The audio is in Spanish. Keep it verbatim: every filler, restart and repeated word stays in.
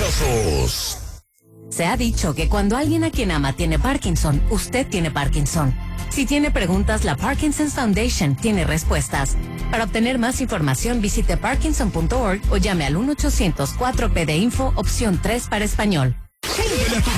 casos. Se ha dicho que cuando alguien a quien ama tiene Parkinson, usted tiene Parkinson. Si tiene preguntas, la Parkinson's Foundation tiene respuestas. Para obtener más información, visite parkinson punto org o llame al uno ochocientos cuatro P D Info, opción tres para español.